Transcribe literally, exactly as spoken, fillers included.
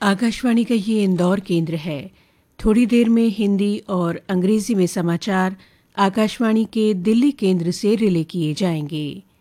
आकाशवाणी का ये इंदौर केंद्र है। थोड़ी देर में हिंदी और अंग्रेजी में समाचार आकाशवाणी के दिल्ली केंद्र से रिले किए जाएंगे।